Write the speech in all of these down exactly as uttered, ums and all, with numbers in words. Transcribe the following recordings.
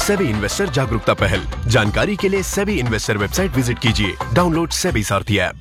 SEBI investor जागरूकता पहल। जानकारी के लिए सेबी इन्वेस्टर वेबसाइट विजिट कीजिए। डाउनलोड सेबी सारथी ऐप।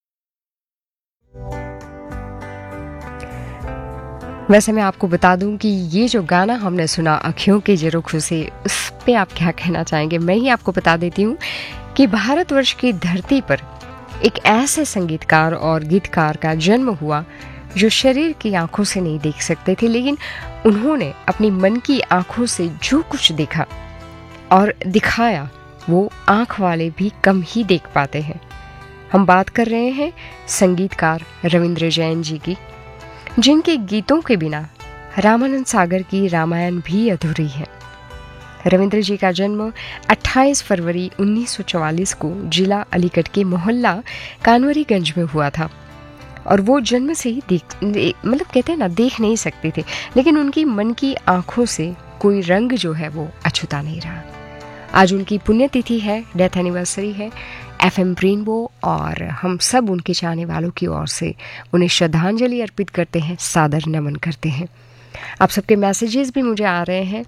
वैसे मैं आपको बता दूं कि ये जो गाना हमने सुना अखियों के झरोखों से, उस पे आप क्या कहना चाहेंगे? मैं ही आपको बता देती हूँ कि भारतवर्ष की धरती पर एक ऐसे संगीतकार और गीतकार का जन्म हुआ जो शरीर की आंखों से नहीं देख सकते थे, लेकिन उन्होंने अपनी मन की आंखों से जो कुछ देखा और दिखाया वो आंख वाले भी कम ही देख पाते हैं। हम बात कर रहे हैं संगीतकार रविंद्र जैन जी की, जिनके गीतों के बिना रामानंद सागर की रामायण भी अधूरी है। रविंद्र जी का जन्म अट्ठाईस फरवरी उन्नीस सौ चौवालीस को जिला अलीगढ़ के मोहल्ला कानवरीगंज में हुआ था और वो जन्म से ही देख मतलब कहते हैं ना, देख नहीं सकते थे, लेकिन उनकी मन की आंखों से कोई रंग जो है वो अछूता नहीं रहा। आज उनकी पुण्यतिथि है, डेथ एनिवर्सरी है। एफएम रेनबो और हम सब उनके चाहने वालों की ओर से उन्हें श्रद्धांजलि अर्पित करते हैं, सादर नमन करते हैं। आप सबके मैसेजेस भी मुझे आ रहे हैं।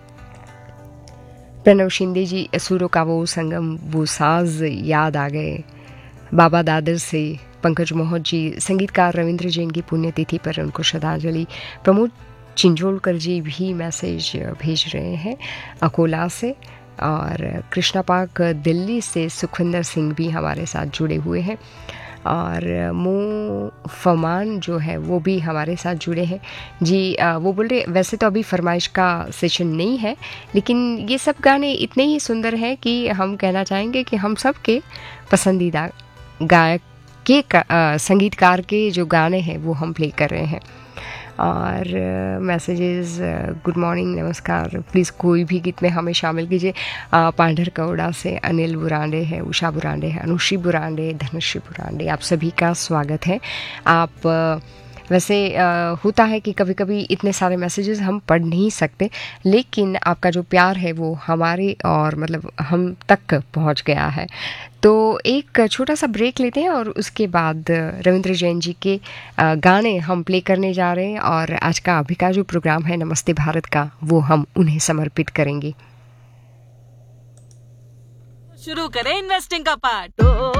प्रणव शिंदे जी, असुरों का वो संगम, वो साज याद आ गए बाबा दादर से। पंकज मोहन जी, संगीतकार रविंद्र जैन की पुण्यतिथि पर उनको श्रद्धांजलि। प्रमोद चिंजोलकर जी भी मैसेज भेज रहे हैं अकोला से, और कृष्णा पाक दिल्ली से सुखविंदर सिंह भी हमारे साथ जुड़े हुए हैं, और मो फमान जो है वो भी हमारे साथ जुड़े हैं जी। वो बोल रहे वैसे तो अभी फरमाइश का सेशन नहीं है, लेकिन ये सब गाने इतने ही सुंदर हैं कि हम कहना चाहेंगे कि हम सब के पसंदीदा गायक के आ, संगीतकार के जो गाने हैं वो हम प्ले कर रहे हैं। और मैसेजेस, गुड मॉर्निंग, नमस्कार, प्लीज़ कोई भी गीत में हमें शामिल कीजिए। पांढर कौड़ा से अनिल बुरांडे है, उषा बुरांडे है, अनुश्री बुरांडे, धनश्री बुरांडे, आप सभी का स्वागत है। आप वैसे आ, होता है कि कभी कभी इतने सारे मैसेजेस हम पढ़ नहीं सकते, लेकिन आपका जो प्यार है वो हमारे और मतलब हम तक पहुंच गया है। तो एक छोटा सा ब्रेक लेते हैं और उसके बाद रविंद्र जैन जी के गाने हम प्ले करने जा रहे हैं, और आज का अभी का जो प्रोग्राम है नमस्ते भारत का, वो हम उन्हें समर्पित करेंगे। शुरू करें इन्वेस्टिंग का पार्ट।